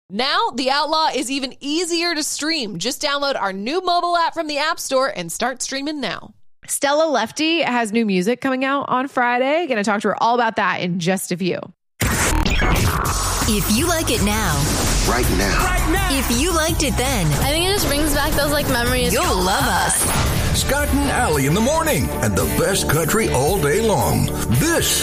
Now, The Outlaw is even easier to stream. Just download our new mobile app from the App Store and start streaming now. Stella Lefty has new music coming out on Friday. Going to talk to her all about that in just a few. If you like it now. Right now. If you liked it then. I think it just brings back those memories. You'll love us. Scott and Allie in the morning and the best country all day long. This